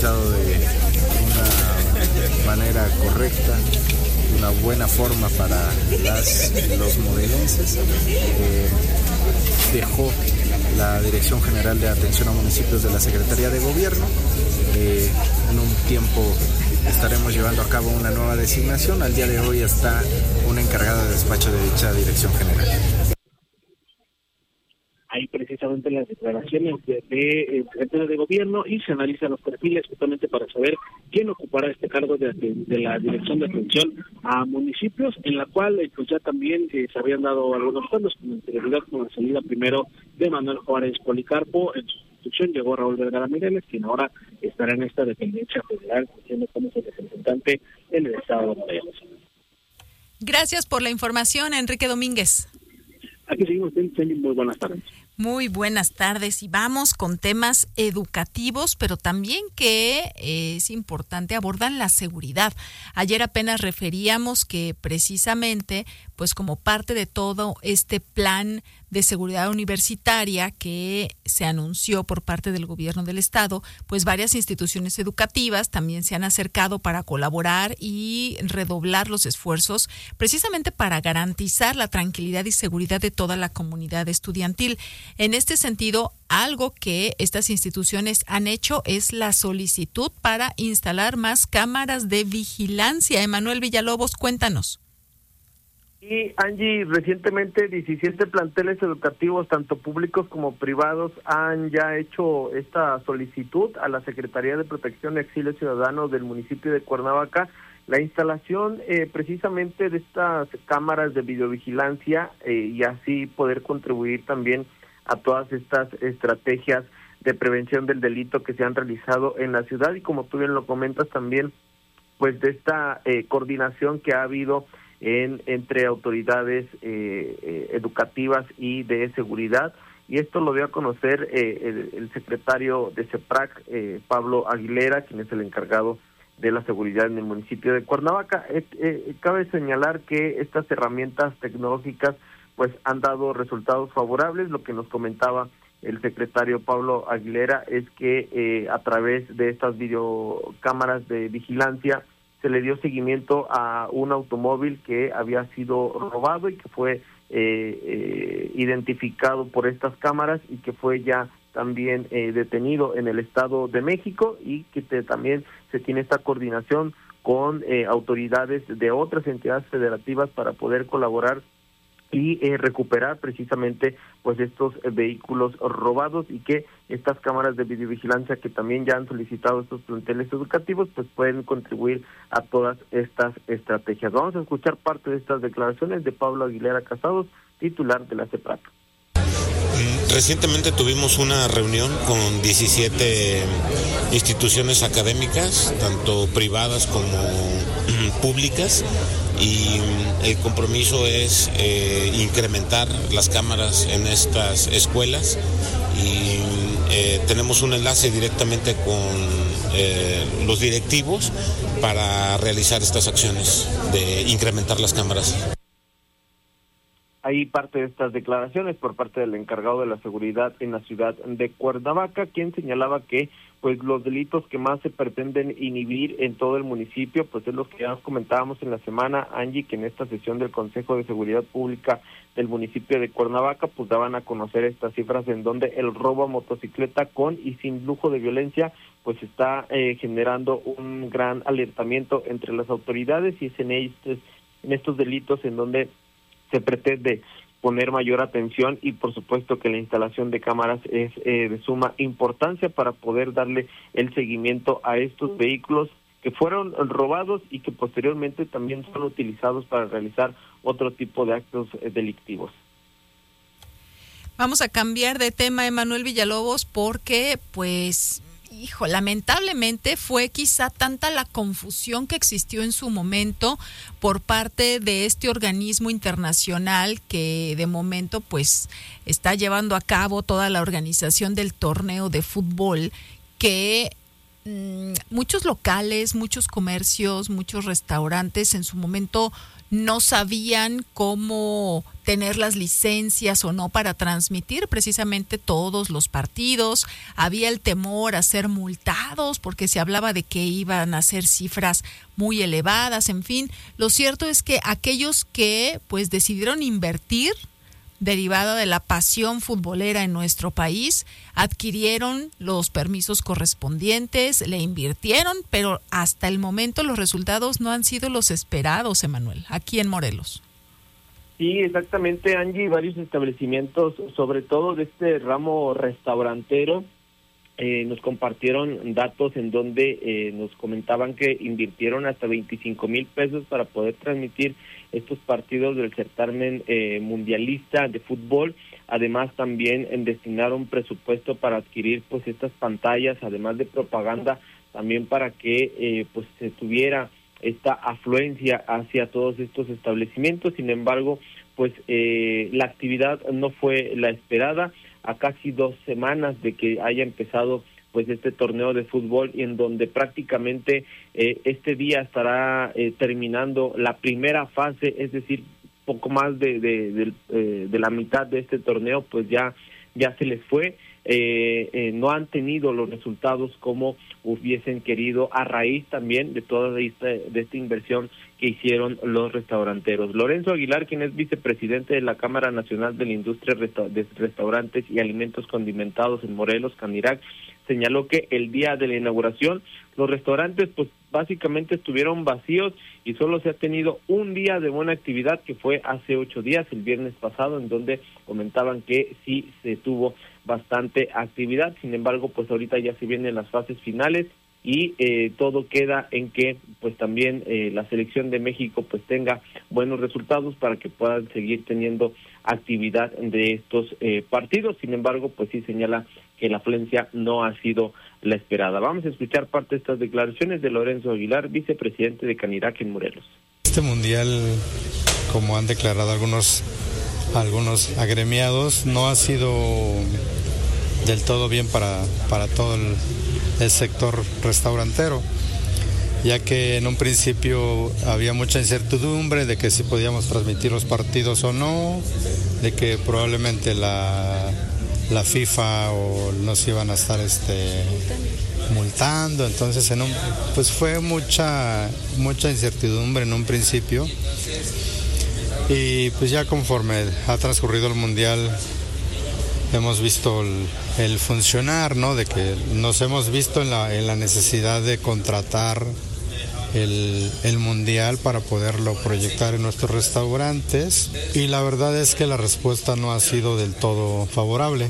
de una manera correcta, de una buena forma para los morelenses. Dejó la Dirección General de Atención a Municipios de la Secretaría de Gobierno. En un tiempo estaremos llevando a cabo una nueva designación. Al día de hoy está una encargada de despacho de dicha Dirección General. Hay precisamente las declaraciones de secretario de Gobierno y se analizan los perfiles justamente para saber quién ocupará este cargo de la Dirección de Atención a Municipios, en la cual pues ya también se habían dado algunos cambios con anterioridad, con la salida primero de Manuel Juárez Policarpo. En su sustitución llegó Raúl Vergara Mireles, quien ahora estará en esta dependencia federal, siendo como su representante en el estado de Morelos. Gracias por la información, Enrique Domínguez. Aquí seguimos, muy buenas tardes. Muy buenas tardes y vamos con temas educativos, pero también que es importante, abordan la seguridad. Ayer apenas referíamos que precisamente, pues como parte de todo este plan de seguridad universitaria que se anunció por parte del gobierno del estado, pues varias instituciones educativas también se han acercado para colaborar y redoblar los esfuerzos precisamente para garantizar la tranquilidad y seguridad de toda la comunidad estudiantil. En este sentido, algo que estas instituciones han hecho es la solicitud para instalar más cámaras de vigilancia. Emanuel Villalobos, cuéntanos. Y Angie, recientemente 17 planteles educativos, tanto públicos como privados, han ya hecho esta solicitud a la Secretaría de Protección y Auxilio Ciudadano del municipio de Cuernavaca, la instalación precisamente de estas cámaras de videovigilancia y así poder contribuir también a todas estas estrategias de prevención del delito que se han realizado en la ciudad y como tú bien lo comentas también, pues de esta coordinación que ha habido entre autoridades educativas y de seguridad, y esto lo dio a conocer el secretario de CEPRAC, Pablo Aguilera, quien es el encargado de la seguridad en el municipio de Cuernavaca. Cabe señalar que estas herramientas tecnológicas pues han dado resultados favorables. Lo que nos comentaba el secretario Pablo Aguilera es que a través de estas videocámaras de vigilancia se le dio seguimiento a un automóvil que había sido robado y que fue identificado por estas cámaras y que fue ya también detenido en el Estado de México y que también se tiene esta coordinación con autoridades de otras entidades federativas para poder colaborar y recuperar precisamente pues estos vehículos robados y que estas cámaras de videovigilancia que también ya han solicitado estos planteles educativos pues pueden contribuir a todas estas estrategias. Vamos a escuchar parte de estas declaraciones de Pablo Aguilera Casados, titular de la CEPRAC. Recientemente tuvimos una reunión con 17 instituciones académicas, tanto privadas como públicas, y el compromiso es incrementar las cámaras en estas escuelas y tenemos un enlace directamente con los directivos para realizar estas acciones de incrementar las cámaras. Hay parte de estas declaraciones por parte del encargado de la seguridad en la ciudad de Cuernavaca, quien señalaba que pues los delitos que más se pretenden inhibir en todo el municipio, pues es lo que ya nos comentábamos en la semana, Angie, que en esta sesión del Consejo de Seguridad Pública del municipio de Cuernavaca, pues daban a conocer estas cifras en donde el robo a motocicleta con y sin lujo de violencia, pues está generando un gran alertamiento entre las autoridades y es en estos delitos en donde se pretende poner mayor atención y por supuesto que la instalación de cámaras es de suma importancia para poder darle el seguimiento a estos vehículos que fueron robados y que posteriormente también son utilizados para realizar otro tipo de actos delictivos. Vamos a cambiar de tema, Emanuel Villalobos, porque lamentablemente fue quizá tanta la confusión que existió en su momento por parte de este organismo internacional que de momento pues está llevando a cabo toda la organización del torneo de fútbol, que muchos locales, muchos comercios, muchos restaurantes en su momento no sabían cómo tener las licencias o no para transmitir precisamente todos los partidos. Había el temor a ser multados porque se hablaba de que iban a ser cifras muy elevadas, en fin. Lo cierto es que aquellos que pues decidieron invertir derivada de la pasión futbolera en nuestro país, adquirieron los permisos correspondientes, le invirtieron, pero hasta el momento los resultados no han sido los esperados, Emanuel, aquí en Morelos. Sí, exactamente, Angie, varios establecimientos, sobre todo de este ramo restaurantero, nos compartieron datos en donde nos comentaban que invirtieron hasta 25,000 pesos para poder transmitir estos partidos del certamen mundialista de fútbol. Además también destinaron presupuesto para adquirir pues estas pantallas, además de propaganda, también para que pues se tuviera esta afluencia hacia todos estos establecimientos. Sin embargo, pues la actividad no fue la esperada. A casi 2 semanas de que haya empezado pues este torneo de fútbol, y en donde prácticamente este día estará terminando la primera fase, es decir, poco más de la mitad de este torneo, pues ya se les fue. No han tenido los resultados como hubiesen querido, a raíz también de toda esta inversión que hicieron los restauranteros. Lorenzo Aguilar, quien es vicepresidente de la Cámara Nacional de la Industria de Restaurantes y Alimentos Condimentados en Morelos, Canirac, señaló que el día de la inauguración los restaurantes pues básicamente estuvieron vacíos y solo se ha tenido un día de buena actividad, que fue hace 8 días, el viernes pasado, en donde comentaban que sí se tuvo bastante actividad. Sin embargo, pues ahorita ya se vienen las fases finales y todo queda en que pues también la selección de México pues tenga buenos resultados para que puedan seguir teniendo actividad de estos partidos. Sin embargo, pues sí señala que la afluencia no ha sido la esperada. Vamos a escuchar parte de estas declaraciones de Lorenzo Aguilar, vicepresidente de Canirac en Morelos. Este mundial, como han declarado algunos agremiados, no ha sido del todo bien para todo el sector restaurantero, ya que en un principio había mucha incertidumbre de que si podíamos transmitir los partidos o no, de que probablemente la FIFA o nos iban a estar multando. Entonces pues fue mucha incertidumbre en un principio, y pues ya conforme ha transcurrido el mundial hemos visto el funcionar, ¿no? De que nos hemos visto en la necesidad de contratar el mundial para poderlo proyectar en nuestros restaurantes, y la verdad es que la respuesta no ha sido del todo favorable.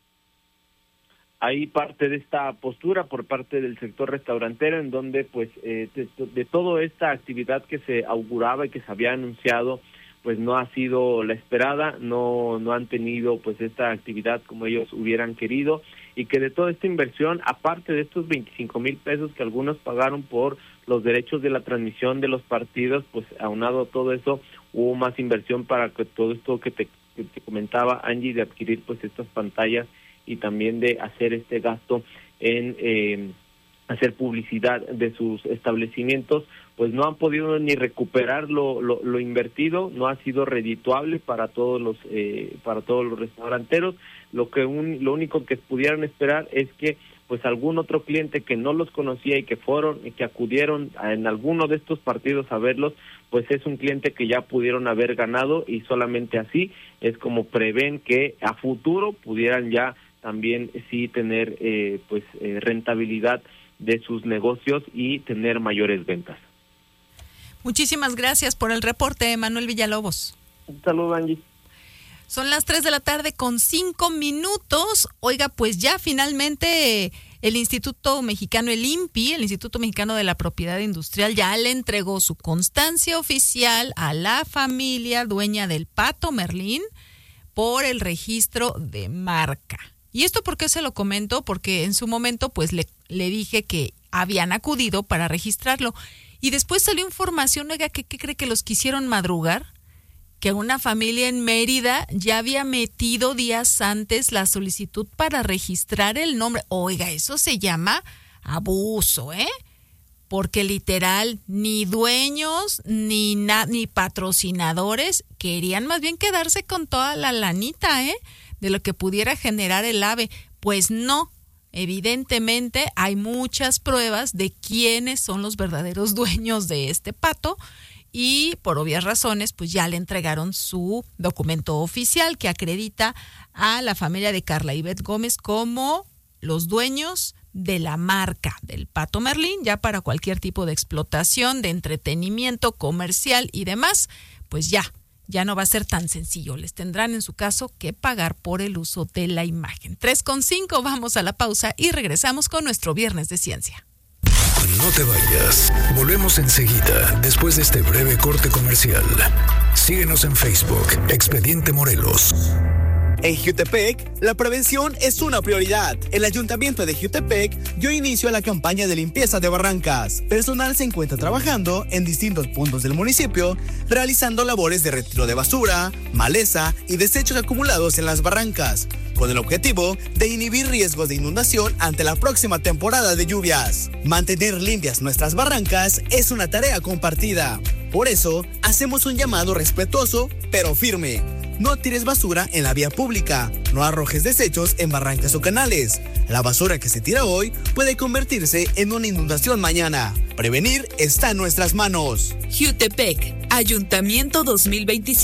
Hay parte de esta postura por parte del sector restaurantero, en donde pues de toda esta actividad que se auguraba y que se había anunciado, pues no ha sido la esperada, no han tenido pues esta actividad como ellos hubieran querido, y que de toda esta inversión, aparte de estos 25,000 pesos que algunos pagaron por los derechos de la transmisión de los partidos, pues aunado a todo eso, hubo más inversión para que todo esto que te comentaba, Angie, de adquirir pues estas pantallas y también de hacer este gasto en hacer publicidad de sus establecimientos, pues no han podido ni recuperar lo invertido. No ha sido redituable para todos los restauranteros. Lo único que pudieran esperar es que pues algún otro cliente que no los conocía y que acudieron en alguno de estos partidos a verlos, pues es un cliente que ya pudieron haber ganado, y solamente así es como prevén que a futuro pudieran ya también sí tener rentabilidad de sus negocios y tener mayores ventas. Muchísimas gracias por el reporte, Manuel Villalobos. Un saludo, Angie. Son las 3:05 p.m. Oiga, pues ya finalmente el Instituto Mexicano, el INPI, el Instituto Mexicano de la Propiedad Industrial, ya le entregó su constancia oficial a la familia dueña del Pato Merlín por el registro de marca. ¿Y esto por qué se lo comento? Porque en su momento pues le dije que habían acudido para registrarlo, y después salió información, oiga, ¿qué cree que los quisieron madrugar? Que una familia en Mérida ya había metido días antes la solicitud para registrar el nombre. Oiga, eso se llama abuso, porque literal ni dueños ni patrocinadores querían más bien quedarse con toda la lanita, de lo que pudiera generar el ave. Pues no, evidentemente hay muchas pruebas de quiénes son los verdaderos dueños de este pato y por obvias razones pues ya le entregaron su documento oficial que acredita a la familia de Carla Ivette Gómez como los dueños de la marca del Pato Merlín, ya para cualquier tipo de explotación, de entretenimiento comercial y demás, pues ya no va a ser tan sencillo. Les tendrán en su caso que pagar por el uso de la imagen. 3:05, vamos a la pausa y regresamos con nuestro Viernes de Ciencia. No te vayas. Volvemos enseguida, después de este breve corte comercial. Síguenos en Facebook, Expediente Morelos. En Jiutepec, la prevención es una prioridad. El Ayuntamiento de Jiutepec dio inicio a la campaña de limpieza de barrancas. Personal se encuentra trabajando en distintos puntos del municipio, realizando labores de retiro de basura, maleza y desechos acumulados en las barrancas, con el objetivo de inhibir riesgos de inundación ante la próxima temporada de lluvias. Mantener limpias nuestras barrancas es una tarea compartida. Por eso, hacemos un llamado respetuoso, pero firme. No tires basura en la vía pública, no arrojes desechos en barrancas o canales. La basura que se tira hoy puede convertirse en una inundación mañana. Prevenir está en nuestras manos. Jiutepec, Ayuntamiento 2027.